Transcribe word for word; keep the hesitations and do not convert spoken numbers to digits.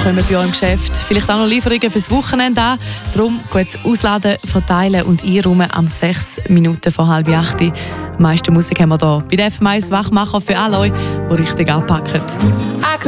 kommen bei euch im Geschäft. Vielleicht auch noch Lieferungen fürs Wochenende an. Darum gutes Ausladen, verteilen und einräumen am sechs Minuten vor halb acht. Die meiste Musik haben wir hier bei der F M eins Wachmacher für alle euch, die richtig anpacken.